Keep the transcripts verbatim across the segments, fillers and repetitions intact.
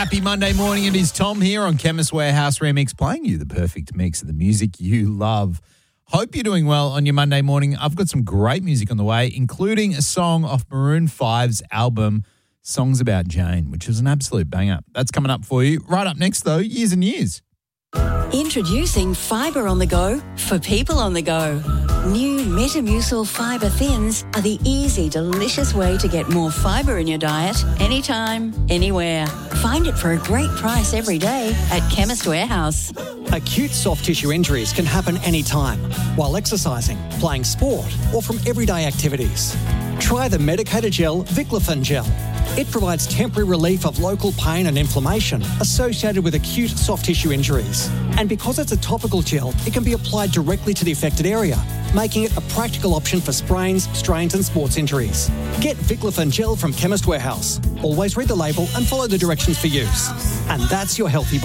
Happy Monday morning. It is Tom here on Chemist Warehouse Remix, playing you the perfect mix of the music you love. Hope you're doing well on your Monday morning. I've got some great music on the way, including a song off Maroon five's album, Songs About Jane, which is an absolute banger. That's coming up for you. Right up next, though, Years and Years. Introducing Fibre on the Go for people on the go. New Metamucil Fibre Thins are the easy, delicious way to get more fibre in your diet anytime, anywhere. Find it for a great price every day at Chemist Warehouse. Acute soft tissue injuries can happen anytime, while exercising, playing sport, or from everyday activities. Try the medicated gel Viclofin Gel. It provides temporary relief of local pain and inflammation associated with acute soft tissue injuries. And because it's a topical gel, it can be applied directly to the affected area, making it a practical option for sprains, strains and sports injuries. Get Viclofin Gel from Chemist Warehouse. Always read the label and follow the directions for use. And that's your healthy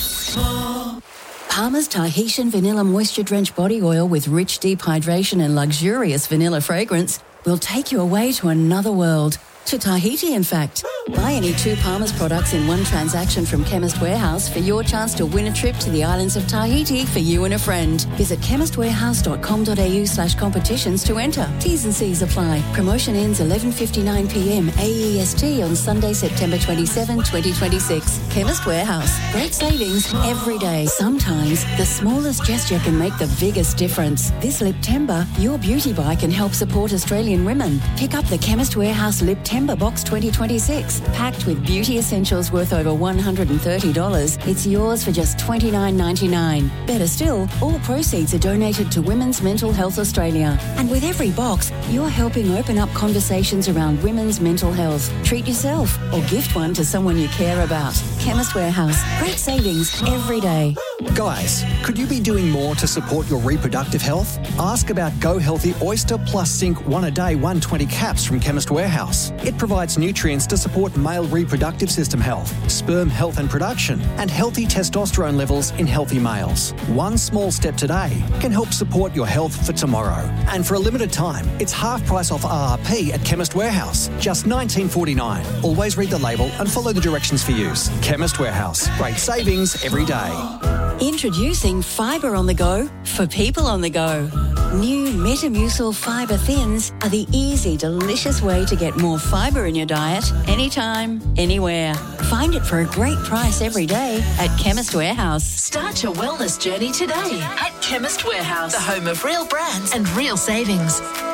bite. Palmer's Tahitian Vanilla Moisture Drenched Body Oil with rich deep hydration and luxurious vanilla fragrance will take you away to another world. To Tahiti, in fact. Buy any two Palmer's products in one transaction from Chemist Warehouse for your chance to win a trip to the islands of Tahiti for you and a friend. Visit chemistwarehouse.com.au slash competitions to enter. T's and C's apply. Promotion ends eleven fifty-nine p.m. A E S T on Sunday, September twenty-seventh, twenty twenty-six. Chemist Warehouse. Great savings every day. Sometimes the smallest gesture can make the biggest difference. This Liptember, your beauty buy can help support Australian women. Pick up the Chemist Warehouse Lip Timber Box twenty twenty-six, packed with beauty essentials worth over one hundred thirty dollars. It's yours for just twenty-nine ninety-nine. Better still, all proceeds are donated to Women's Mental Health Australia. And with every box, you're helping open up conversations around women's mental health. Treat yourself or gift one to someone you care about. Chemist Warehouse. Great savings every day. Guys, could you be doing more to support your reproductive health? Ask about Go Healthy Oyster Plus Zinc one a day one hundred twenty caps from Chemist Warehouse. It provides nutrients to support male reproductive system health, sperm health and production, and healthy testosterone levels in healthy males. One small step today can help support your health for tomorrow. And for a limited time, it's half price off R R P at Chemist Warehouse, just nineteen forty-nine. Always read the label and follow the directions for use. Chemist Warehouse. Great savings every day. Introducing Fibre on the Go for people on the go. New Metamucil Fibre Thins are the easy, delicious way to get more fibre in your diet anytime, anywhere. Find it for a great price every day at Chemist Warehouse. Start your wellness journey today at Chemist Warehouse, the home of real brands and real savings.